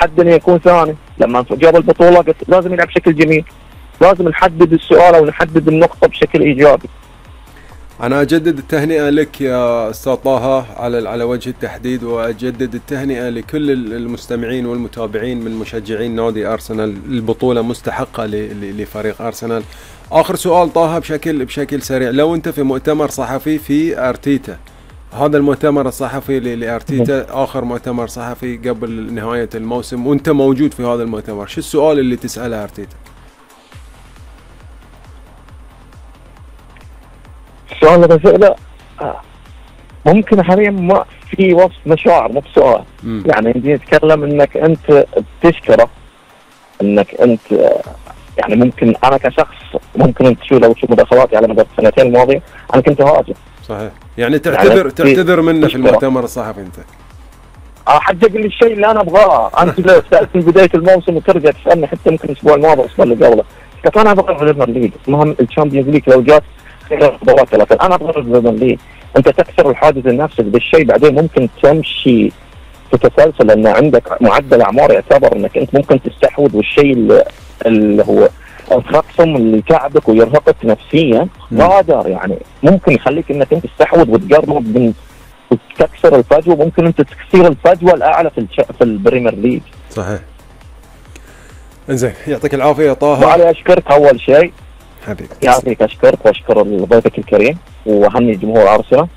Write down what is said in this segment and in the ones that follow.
حد انه يكون ثاني. لما جاب البطوله قلت لازم يلعب بشكل جميل، لازم نحدد السؤال او نحدد النقطه بشكل ايجابي. أنا أجدد التهنئة لك يا أستاذ طه على وجه التحديد، وأجدد التهنئة لكل المستمعين والمتابعين من مشجعين نادي أرسنال. البطولة مستحقة لفريق أرسنال. آخر سؤال طه بشكل سريع، لو أنت في مؤتمر صحفي في أرتيتا، هذا المؤتمر الصحفي لأرتيتا آخر مؤتمر صحفي قبل نهاية الموسم، وأنت موجود في هذا المؤتمر، شو السؤال اللي تسأله أرتيتا؟ السؤال اللي بسأله ممكن حاليا ما في وصف مشاعر، مو بسؤال. يعني نجي نتكلم انك انت بتشكره، انك انت يعني ممكن انا كشخص ممكن انت لو تشوف مداخلاتي على مدار السنتين الماضيه انا كنت هاجم. صحيح، يعني تعتذر منه في المؤتمر الصحفي انت. حجج لي الشيء اللي انا ابغاه. انت لو سالتني بدايه الموسم وترجع تسالني حتى ممكن الاسبوع الماضي الاسبوع اللي قبله، قلت انا ابغى البريمير ليج، مهم الشامبيونز ليج لو جات خلال مباراه ثلاثه، انا ابغى البريمير ليج. انت تكسر الحاجز النفسي بالشيء، بعدين ممكن تمشي تتسلسل، لان عندك معدل اعمار يعتبر انك انت ممكن تستحوذ، والشيء اللي هو الخصم اللي يتعبك ويرهقك نفسيا غادر، يعني ممكن يخليك انك انت تستحوذ وتقرب من وتكسر الفجوه، ممكن انت تكسر الفجوه الاعلى في البريمير ليج. صحيح. انزين، يعطيك العافيه يا طه. وعلي اشكرك اول شيء حبيبي، يعطيك اشكرك واشكر ضيفك الكريم، واهني جمهور ارسنال.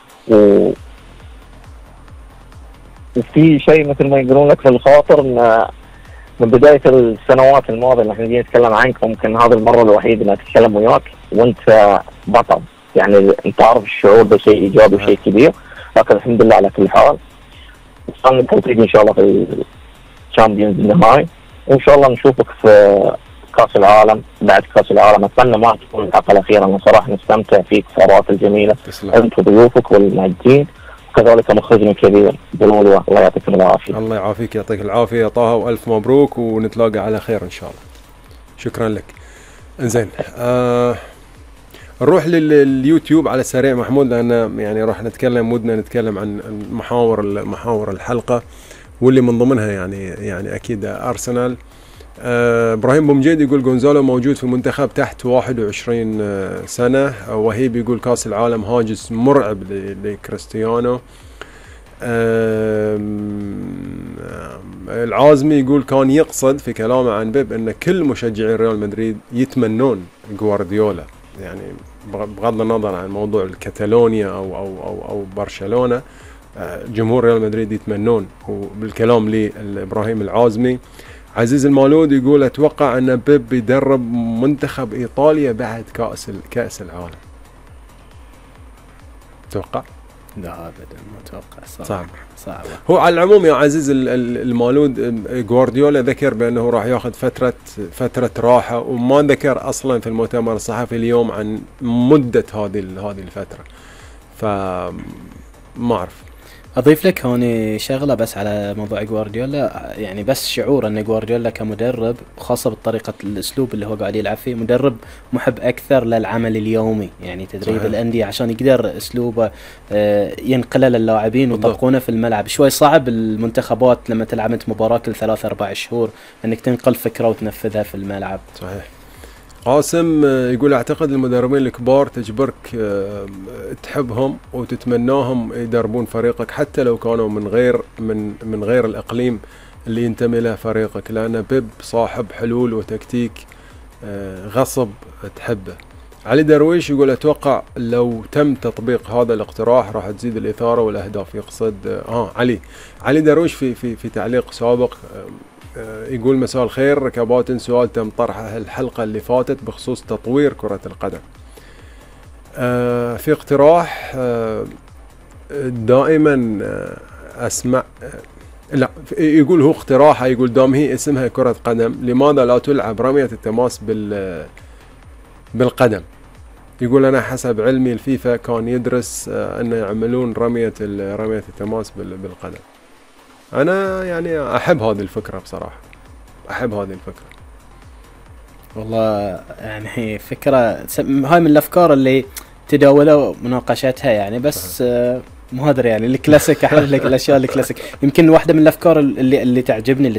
وفي شيء مثل ما يقولون لك في الخاطر، ان من بدايه السنوات الماضيه اللي احنا جايين نتكلم عنك، ممكن هذه المره الوحيده اللي اتكلم وياك وانت بطل، يعني انت عارف الشعور ده شيء ايجابي وشيء كبير. لكن الحمد لله على كل حال، وصلنا التوفيق ان شاء الله في الشامبيونز النهائي، وان شاء الله نشوفك في كاس العالم. بعد كاس العالم اتمنى ما تكون الحلقه الاخيره، انا صراحه نستمتع فيك السهرات الجميله انت وضيوفك والمعدين، وكذلك مخرجنا الكبير بلولو، الله يعطيكم العافيه. الله يعافيك، يعطيك العافيه يا طه، والف مبروك، ونتلاقى على خير ان شاء الله. شكرا لك. انزين، نروح لليوتيوب على السريع محمود، لان يعني راح ودنا نتكلم عن محاور الحلقه، واللي من ضمنها يعني اكيد ارسنال. ابراهيم بومجيد يقول جونزالو موجود في المنتخب تحت 21 سنه، وهيب يقول كاس العالم هاجس مرعب لكريستيانو. العازمي يقول كان يقصد في كلامه عن بيب ان كل مشجعين ريال مدريد يتمنون جوارديولا، يعني بغض النظر عن موضوع الكتالونيا او برشلونه، جمهور ريال مدريد يتمنون. وبالكلام لابراهيم العازمي. عزيز المولود يقول اتوقع ان بيب يدرب منتخب ايطاليا بعد كاس العالم. توقع؟ لا ابدا ما اتوقع، صعبه. هو على العموم يا عزيز المولود، جوارديولا ذكر بانه راح ياخذ فتره راحه، وما ذكر اصلا في المؤتمر الصحفي اليوم عن مده هذه الفتره، فما اعرف. اضيف لك هون شغله بس على موضوع جوارديولا، يعني بس شعور ان جوارديولا كمدرب، خاصه بالطريقه الاسلوب اللي هو قاعد يلعب فيه، مدرب محب اكثر للعمل اليومي، يعني تدريب الانديه عشان يقدر اسلوبه ينقله للاعبين ويطبقونه في الملعب. شوي صعب المنتخبات لما تلعب انت مباراه كل 3-4 شهور انك تنقل فكره وتنفذها في الملعب. صحيح. قاسم يقول اعتقد المدربين الكبار تجبرك تحبهم وتتمناهم يدربون فريقك حتى لو كانوا من غير الاقليم اللي ينتمي له فريقك، لان بيب صاحب حلول وتكتيك غصب تحبه. علي درويش يقول اتوقع لو تم تطبيق هذا الاقتراح راح تزيد الاثاره والاهداف. يقصد علي درويش في تعليق سابق يقول مساء الخير كباتن، سؤال تم طرحه الحلقة اللي فاتت بخصوص تطوير كرة القدم. في اقتراح دائما اسمع، لا يقول هو اقتراحه، يقول دام هي اسمها كرة قدم لماذا لا تلعب رمية التماس بالقدم. يقول انا حسب علمي الفيفا كان يدرس انه يعملون رمية التماس بالقدم. أنا يعني أحب هذه الفكرة بصراحة، أحب هذه الفكرة والله. يعني فكرة هاي من الأفكار اللي تداولوا مناقشتها يعني، بس مو هذا يعني الكلاسيك. أحب لك الأشياء الكلاسيك. يمكن واحدة من الأفكار اللي تعجبني